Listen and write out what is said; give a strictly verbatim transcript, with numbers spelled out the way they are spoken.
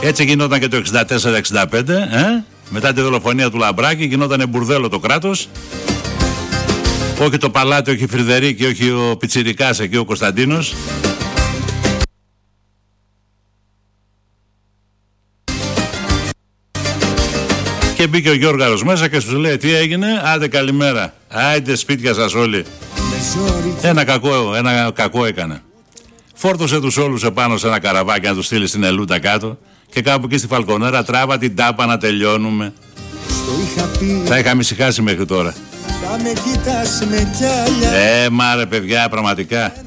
Έτσι γινόταν και το εξήντα τέσσερα εξήντα πέντε, ε? Μετά τη δολοφονία του Λαμπράκη γινόταν μπουρδέλο το κράτος. Όχι το παλάτι, όχι η Φρυδερίκη, όχι ο Πιτσιρικάς εκεί ο Κωνσταντίνος. Και μπήκε ο Γιώργαρος μέσα και σου λέει τι έγινε, άντε καλημέρα, άντε σπίτια σας όλοι. Ένα κακό, ένα κακό έκανε. Φόρτωσε τους όλους επάνω σε ένα καραβάκι να τους στείλει στην Ελούτα κάτω και κάπου εκεί στη Φαλκονέρα τράβα την τάπα να τελειώνουμε. Θα είχαμε ησυχάσει μέχρι τώρα. Ε, μα ρε παιδιά, πραγματικά.